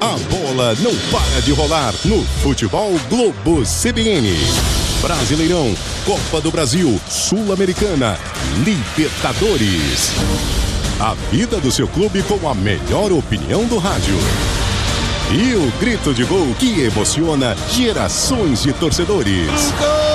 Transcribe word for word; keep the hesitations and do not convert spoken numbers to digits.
A bola não para de rolar no Futebol Globo C B N. Brasileirão, Copa do Brasil, Sul-Americana, Libertadores. A vida do seu clube com a melhor opinião do rádio. E o grito de gol que emociona gerações de torcedores.